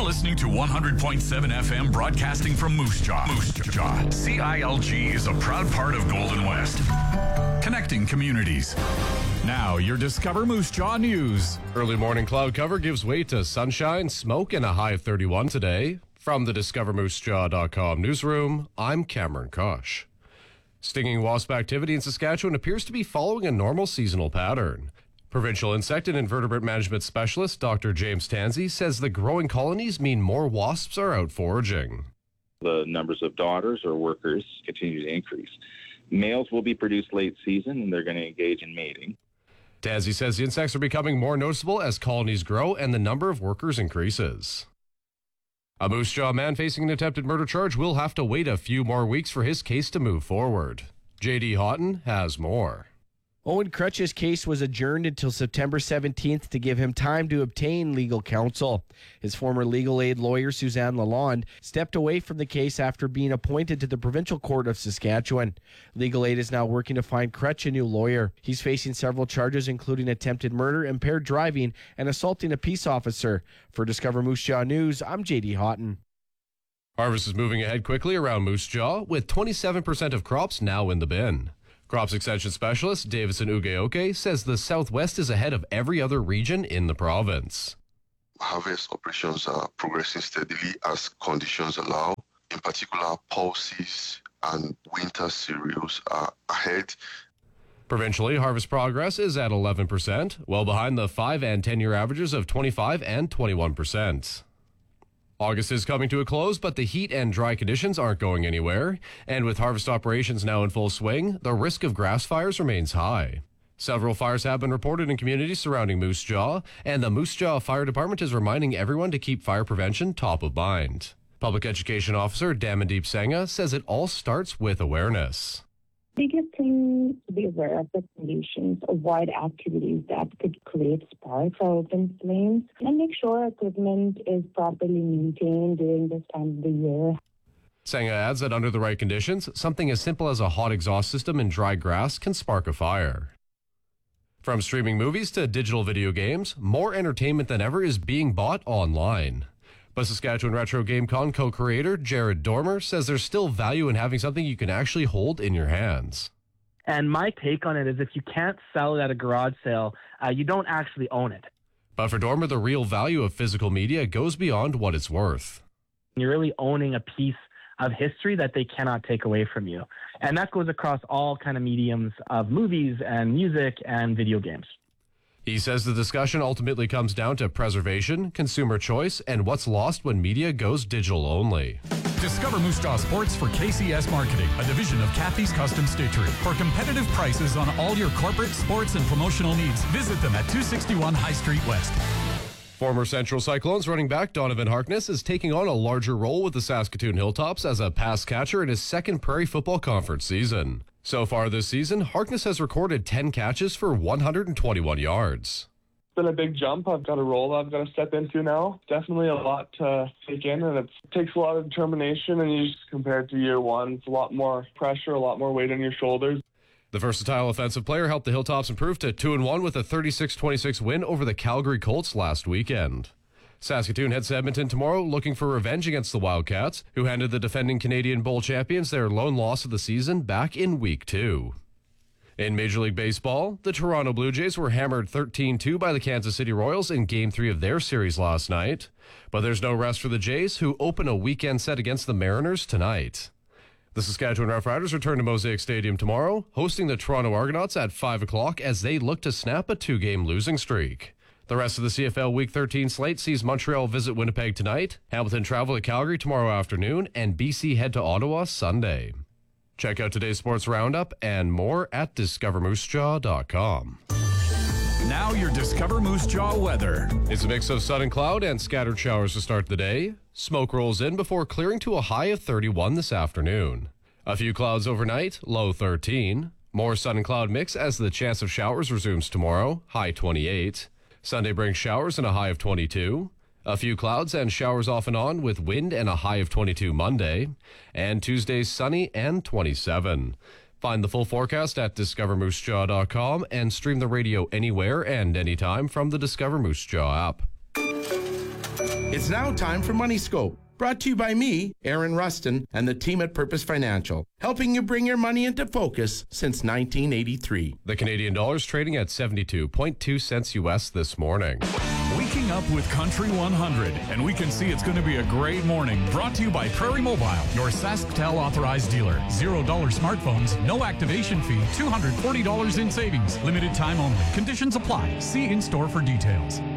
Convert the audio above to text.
listening to 100.7 FM broadcasting from Moose Jaw. Moose Jaw. CILG is a proud part of Golden West. Connecting communities. Now, your Discover Moose Jaw news. Early morning cloud cover gives way to sunshine, smoke, and a high of 31 today. From the DiscoverMooseJaw.com newsroom, I'm Cameron Kosh. Stinging wasp activity in Saskatchewan appears to be following a normal seasonal pattern. Provincial Insect and Invertebrate Management Specialist Dr. James Tansey says the growing colonies mean more wasps are out foraging. The numbers of daughters or workers continue to increase. Males will be produced late season and they're going to engage in mating. Tansey says the insects are becoming more noticeable as colonies grow and the number of workers increases. A Moose Jaw man facing an attempted murder charge will have to wait a few more weeks for his case to move forward. J.D. Houghton has more. Owen Crutch's case was adjourned until September 17th to give him time to obtain legal counsel. His former legal aid lawyer, Suzanne Lalonde, stepped away from the case after being appointed to the Provincial Court of Saskatchewan. Legal aid is now working to find Crutch a new lawyer. He's facing several charges, including attempted murder, impaired driving, and assaulting a peace officer. For Discover Moose Jaw News, I'm J.D. Houghton. Harvest is moving ahead quickly around Moose Jaw, with 27% of crops now in the bin. Crops Extension Specialist Davison Ugeoke says the Southwest is ahead of every other region in the province. Harvest operations are progressing steadily as conditions allow. In particular, pulses and winter cereals are ahead. Provincially, harvest progress is at 11%, well behind the 5 and 10-year averages of 25 and 21%. August is coming to a close, but the heat and dry conditions aren't going anywhere. And with harvest operations now in full swing, the risk of grass fires remains high. Several fires have been reported in communities surrounding Moose Jaw, and the Moose Jaw Fire Department is reminding everyone to keep fire prevention top of mind. Public Education Officer Damandeep Senga says it all starts with awareness. Biggest thing to be aware of the conditions, avoid activities that could create sparks or open flames, and make sure equipment is properly maintained during this time of the year. Senga adds that under the right conditions, something as simple as a hot exhaust system in dry grass can spark a fire. From streaming movies to digital video games, more entertainment than ever is being bought online. But Saskatchewan Retro GameCon co-creator Jared Dormer says there's still value in having something you can actually hold in your hands. And my take on it is if you can't sell it at a garage sale, you don't actually own it. But for Dormer, the real value of physical media goes beyond what it's worth. You're really owning a piece of history that they cannot take away from you. And that goes across all kind of mediums of movies and music and video games. He says the discussion ultimately comes down to preservation, consumer choice, and what's lost when media goes digital only. Discover Moose Jaw Sports for KCS Marketing, a division of Kathy's Custom Stitchery. For competitive prices on all your corporate, sports, and promotional needs, visit them at 261 High Street West. Former Central Cyclones running back Donovan Harkness is taking on a larger role with the Saskatoon Hilltops as a pass catcher in his second Prairie Football Conference season. So far this season, Harkness has recorded 10 catches for 121 yards. It's been a big jump. I've got a role I've got to step into now. Definitely a lot to take in, and it takes a lot of determination, and you just compare it to year one. It's a lot more pressure, a lot more weight on your shoulders. The versatile offensive player helped the Hilltops improve to 2-1 with a 36-26 win over the Calgary Colts last weekend. Saskatoon heads to Edmonton tomorrow looking for revenge against the Wildcats, who handed the defending Canadian Bowl champions their lone loss of the season back in Week 2. In Major League Baseball, the Toronto Blue Jays were hammered 13-2 by the Kansas City Royals in Game 3 of their series last night. But there's no rest for the Jays, who open a weekend set against the Mariners tonight. The Saskatchewan Roughriders return to Mosaic Stadium tomorrow, hosting the Toronto Argonauts at 5 o'clock as they look to snap a 2-game losing streak. The rest of the CFL Week 13 slate sees Montreal visit Winnipeg tonight, Hamilton travel to Calgary tomorrow afternoon, and BC head to Ottawa Sunday. Check out today's sports roundup and more at discovermoosejaw.com. Now your Discover Moose Jaw weather. It's a mix of sun and cloud and scattered showers to start the day. Smoke rolls in before clearing to a high of 31 this afternoon. A few clouds overnight, low 13. More sun and cloud mix as the chance of showers resumes tomorrow, high 28. Sunday brings showers and a high of 22. A few clouds and showers off and on with wind and a high of 22 Monday. And Tuesday's sunny and 27. Find the full forecast at discovermoosejaw.com and stream the radio anywhere and anytime from the Discover Moose Jaw app. It's now time for Money Scope. Brought to you by me, Aaron Rustin, and the team at Purpose Financial, helping you bring your money into focus since 1983. The Canadian dollar is trading at 72.2 cents U.S. this morning. Waking up with Country 100, and we can see it's going to be a great morning. Brought to you by Prairie Mobile, your SaskTel authorized dealer. $0 smartphones, no activation fee, $240 in savings. Limited time only. Conditions apply. See in-store for details.